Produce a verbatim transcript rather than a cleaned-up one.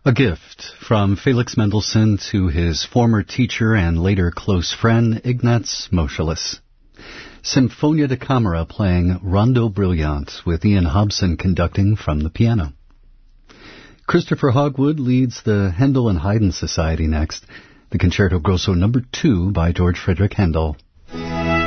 A gift from Felix Mendelssohn to his former teacher and later close friend, Ignaz Moscheles. Symphonia da Camera playing Rondo Brilliant with Ian Hobson conducting from the piano. Christopher Hogwood leads the Handel and Haydn Society next. The Concerto Grosso number two by George Frederick Handel.